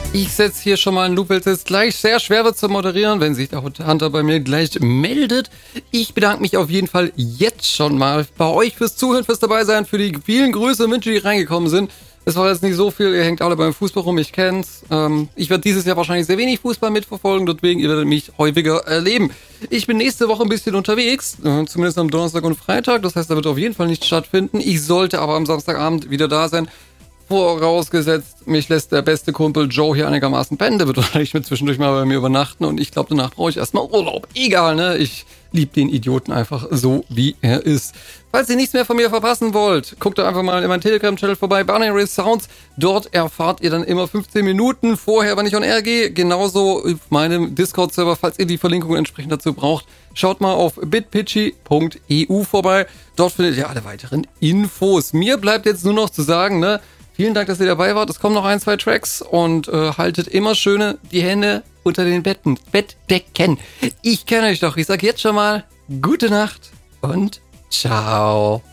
Ich setze hier schon mal einen Loop, weil es jetzt gleich sehr schwer wird zu moderieren, wenn sich der Hunter bei mir gleich meldet. Ich bedanke mich auf jeden Fall jetzt schon mal bei euch fürs Zuhören, fürs dabei sein, für die vielen Grüße und Wünsche, die reingekommen sind. Es war jetzt nicht so viel, ihr hängt alle beim Fußball rum, ich kenn's. Ich werde dieses Jahr wahrscheinlich sehr wenig Fußball mitverfolgen, deswegen ihr werdet mich häufiger erleben. Ich bin nächste Woche ein bisschen unterwegs, zumindest am Donnerstag und Freitag, das heißt, da wird auf jeden Fall nicht stattfinden. Ich sollte aber am Samstagabend wieder da sein. Vorausgesetzt, mich lässt der beste Kumpel Joe hier einigermaßen pennen. Der wird wahrscheinlich mit zwischendurch mal bei mir übernachten und ich glaube, danach brauche ich erstmal Urlaub. Egal, ne? Ich liebe den Idioten einfach so, wie er ist. Falls ihr nichts mehr von mir verpassen wollt, guckt doch einfach mal in meinem Telegram-Channel vorbei, Binary Sounds. Dort erfahrt ihr dann immer 15 Minuten vorher, wenn ich on air gehe. Genauso auf meinem Discord-Server, falls ihr die Verlinkung entsprechend dazu braucht. Schaut mal auf bitpitchy.eu vorbei. Dort findet ihr alle weiteren Infos. Mir bleibt jetzt nur noch zu sagen, ne? Vielen Dank, dass ihr dabei wart. Es kommen noch 1, 2 Tracks und haltet immer schöne die Hände unter den Bettdecken. Ich kenne euch doch. Ich sag jetzt schon mal gute Nacht und ciao.